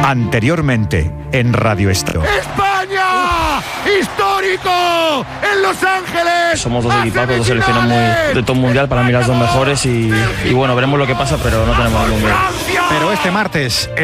Anteriormente, en Radio Estado. ¡España! ¡Histórico! ¡En Los Ángeles! Somos dos equipazos, dos selecciones muy de top mundial, para mí las dos mejores y bueno, veremos lo que pasa, pero no tenemos ningún miedo. Pero este martes...